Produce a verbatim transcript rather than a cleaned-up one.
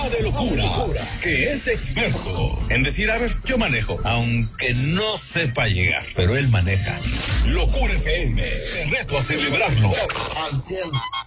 de locura, que es experto en decir, a ver, yo manejo, aunque no sepa llegar, pero él maneja. Locura F M, te reto a celebrarlo al cien.